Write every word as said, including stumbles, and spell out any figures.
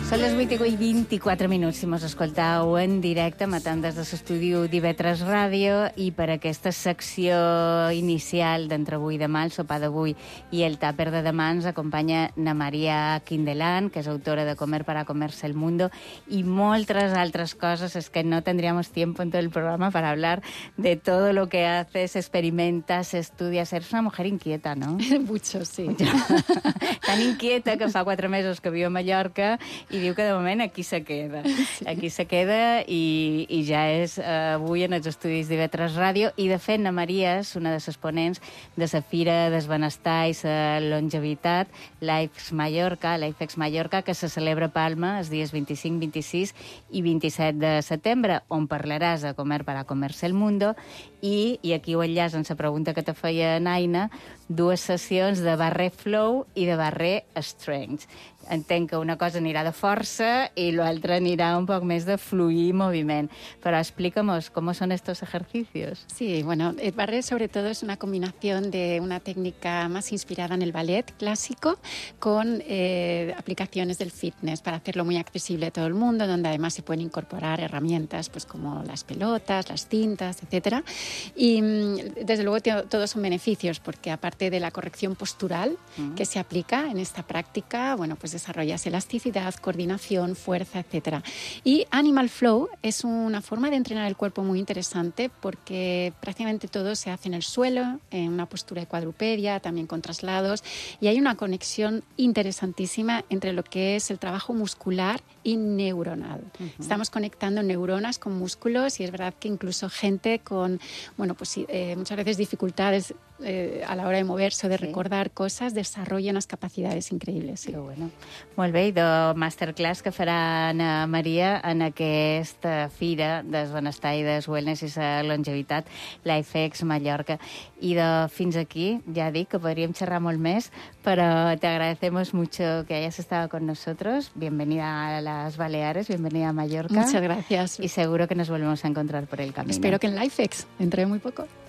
Són les vuit i vint-i-quatre minuts, si mos escoltau en directe, matant des de l'estudi d'Ivetres Ràdio, i per aquesta secció inicial d'entre avui i demà, el sopar d'avui i el tàper de demà, ens acompanya na Maria Quindelán, que és autora de Comer para comerse el mundo, y moltes altres coses. Es que no tendríamos tiempo en todo el programa para hablar de todo lo que haces, experimentas, estudias. Eres una mujer inquieta, ¿no? Mucho, sí. Tan inquieta que fa quatre mesos que viu a Mallorca i diu que de moment aquí se queda. Sí. Aquí se queda i, i ja és uh, avui en els estudis d'Ivetres Ràdio. I, de fet, na Maria és una de les ponents de la Fira del Benestar i la Longevitat, Lifex Mallorca, Lifex Mallorca, que se celebra a Palma els dies vint-i-cinc, vint-i-sis i vint-i-set de setembre, on parlaràs de Comer para comerse el mundo, i, i aquí ho enllaç en la pregunta que te feia Naina, dues sessions de barrer flow i de barrer strength. Entenc que una cosa anirà de força i l'altra anirà un poc més de fluir moviment. Pero explícanos cómo son estos ejercicios. Sí, bueno, el barre sobre todo es una combinación de una técnica más inspirada en el ballet clásico con eh, aplicaciones del fitness para hacerlo muy accesible a todo el mundo, donde además se pueden incorporar herramientas pues como las pelotas, las cintas, etcétera. Y desde luego todos son beneficios porque aparte de la corrección postural uh-huh. que se aplica en esta práctica, bueno, pues desarrollas elasticidad, coordinación, fuerza, etcétera. Y Animal Flow es una forma de entrenar el cuerpo muy interesante porque prácticamente todo se hace en el suelo, en una postura de cuadrupedia, también con traslados, y hay una conexión interesantísima entre lo que es el trabajo muscular y neuronal. Uh-huh. Estamos conectando neuronas con músculos y es verdad que incluso gente con, bueno, pues eh, muchas veces dificultades eh, a la hora de moverse o de sí. recordar cosas, desarrolla unas capacidades increïbles. Sí. Que bueno. Molt bé, i de masterclass que farà Ana Maria en aquesta fira del benestar i del wellness i la longevitat, Lifex Mallorca. I de fins aquí, ja dic que podríem xerrar molt més, però te agradecemos mucho que hayas estado con nosotros. Bienvenida a las Baleares, bienvenida a Mallorca. Muchas gracias. Y seguro que nos volvemos a encontrar por el camino. Espero que en Lifex, dentro de muy poco.